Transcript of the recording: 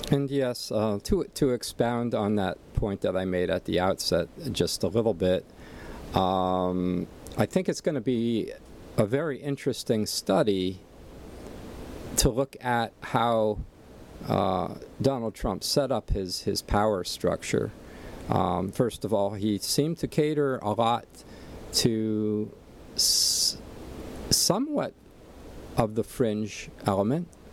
And yes, to expound on that point that I made at the outset just a little bit, I think it's going to be a very interesting study to look at how Donald Trump set up his power structure. First of all, he seemed to cater a lot to somewhat of the fringe element,